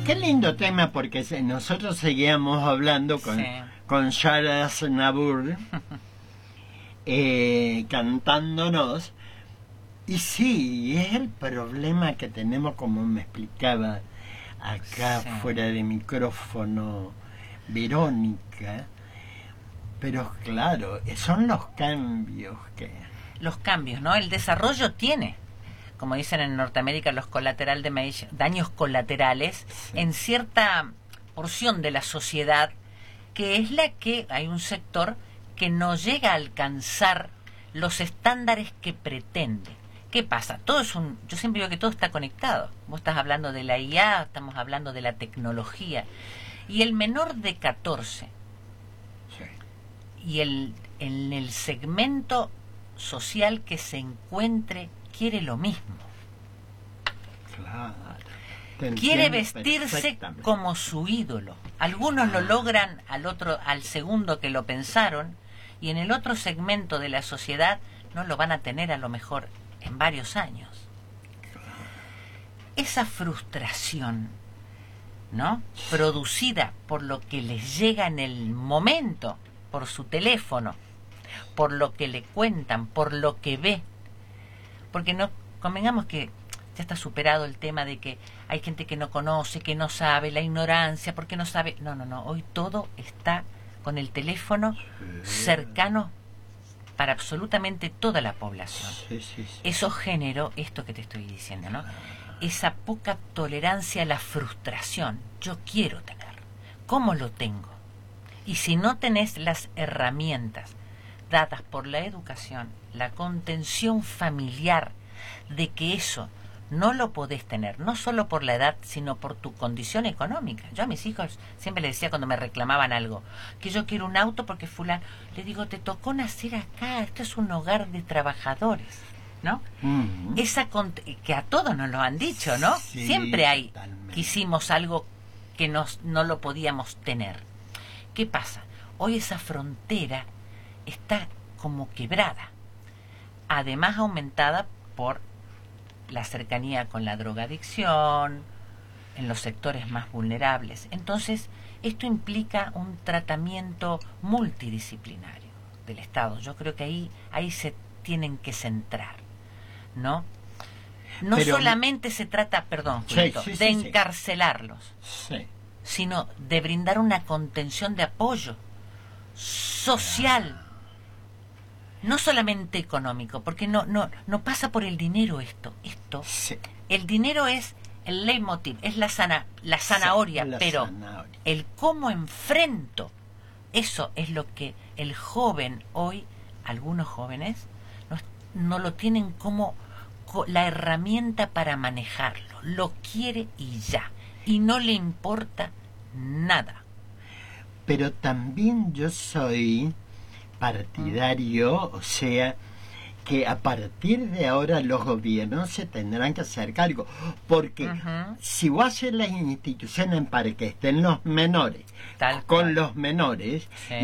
Qué lindo tema, porque nosotros seguíamos hablando con Shara Aznavour, cantándonos. Y sí, es el problema que tenemos, como me explicaba acá fuera de micrófono Verónica. Pero claro, son los cambios que... Los cambios, ¿no? El desarrollo tiene, como dicen en Norteamérica, los daños colaterales en cierta porción de la sociedad, que es la que hay un sector que no llega a alcanzar los estándares que pretende. ¿Qué pasa? Yo siempre digo que todo está conectado. Vos estás hablando de la IA, estamos hablando de la tecnología. Y el menor de 14 y en el segmento social que se encuentre quiere lo mismo. Claro. Quiere vestirse como su ídolo. Algunos lo logran al segundo que lo pensaron, y en el otro segmento de la sociedad no lo van a tener a lo mejor en varios años. Esa frustración, ¿no?, producida por lo que les llega en el momento, por su teléfono, por lo que le cuentan, por lo que ve. Porque no convengamos que ya está superado el tema de que hay gente que no conoce, que no sabe, la ignorancia, porque no sabe. No, hoy todo está con el teléfono cercano para absolutamente toda la población. Eso generó esto que te estoy diciendo, ¿no? Esa poca tolerancia a la frustración. Yo quiero tener. ¿Cómo lo tengo? Y si no tenés las herramientas dadas por la educación, la contención familiar, de que eso no lo podés tener, no solo por la edad, sino por tu condición económica. Yo a mis hijos siempre les decía cuando me reclamaban algo, que yo quiero un auto porque fulano, le digo, te tocó nacer acá, esto es un hogar de trabajadores, ¿no? Que a todos nos lo han dicho, ¿no? Sí, siempre hay, totalmente. Quisimos algo que no lo podíamos tener. ¿Qué pasa? Hoy esa frontera está como quebrada, además aumentada por la cercanía con la drogadicción en los sectores más vulnerables. Entonces, esto implica un tratamiento multidisciplinario del Estado. Yo creo que ahí se tienen que centrar, ¿no? No pero, solamente se trata, de encarcelarlos, sino de brindar una contención de apoyo social, no solamente económico, porque no pasa por el dinero esto. El dinero es el leitmotiv, es la zanahoria, pero zanahoria. El cómo enfrento, eso es lo que el joven hoy, algunos jóvenes, no lo tienen como la herramienta para manejarlo, lo quiere y ya, y no le importa nada. Pero también yo soy partidario, o sea, que a partir de ahora los gobiernos se tendrán que hacer cargo, porque si vos haces las instituciones para que estén los menores con los menores,